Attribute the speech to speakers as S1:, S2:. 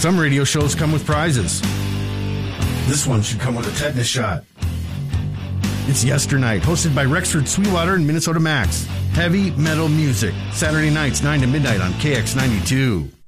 S1: Some radio shows come with prizes. This one should come with a tetanus shot. It's Yesternight, hosted by Rexford Sweetwater and Minnesota Max. Heavy metal music, Saturday nights 9 to midnight on KX92.